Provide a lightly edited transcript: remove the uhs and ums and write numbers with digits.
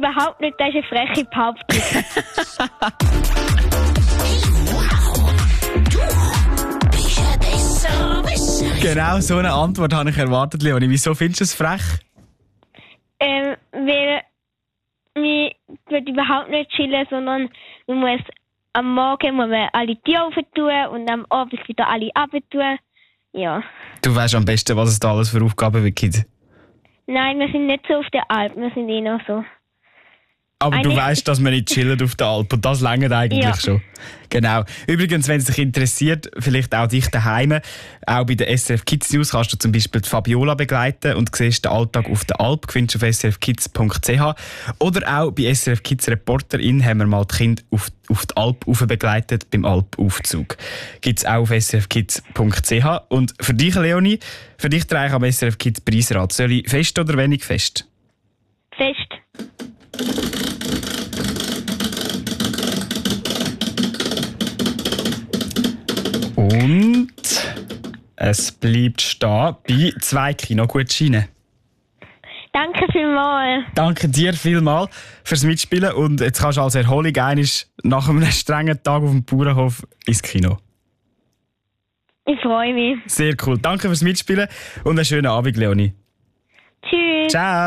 überhaupt nicht, das ist eine freche Behauptung. Genau so eine Antwort habe ich erwartet, Leonie. Wieso findest du es frech? Weil man wird überhaupt nicht chillen, sondern man muss am Morgen alle Türen tun und am Abend wieder alle tun. Ja. Du weißt am besten, was es da alles für Aufgaben gibt. Nein, wir sind nicht so auf der Alp, wir sind noch so. Aber du weißt, dass man nicht chillt auf der Alp und das reicht eigentlich schon. Genau. Übrigens, wenn es dich interessiert, vielleicht auch dich daheim, auch bei den SRF Kids News kannst du zum Beispiel die Fabiola begleiten und siehst den Alltag auf der Alp, findest du auf srfkids.ch. Oder auch bei SRF Kids Reporterin haben wir mal die Kinder auf die Alp begleitet beim Alpaufzug. Gibt es auch auf srfkids.ch. Und für dich, Leonie, für dich trage ich am SRF Kids Preisrad. Soll ich fest oder wenig fest? Fest. Und es bleibt stehen bei 2 Kinogutscheinen. Danke vielmals. Danke dir vielmals fürs Mitspielen und jetzt kannst du als Erholung nach einem strengen Tag auf dem Bauernhof ins Kino. Ich freue mich. Sehr cool. Danke fürs Mitspielen und einen schönen Abend, Leonie. Tschüss. Ciao.